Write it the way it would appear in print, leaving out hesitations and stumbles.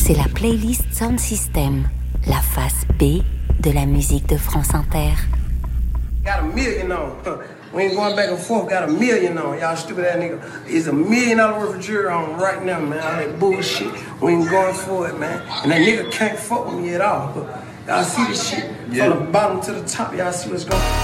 C'est la playlist Sound System, la face B de la musique de France Inter. Got $1 million on. We ain't going back and forth. Got $1 million on. Y'all stupid ass nigga. It's $1 million worth of jewelry on right now, man. All that bullshit. We ain't going for it, man. And that nigga can't fuck with me at all. Y'all see this shit from the bottom to the top. Y'all see what's going on.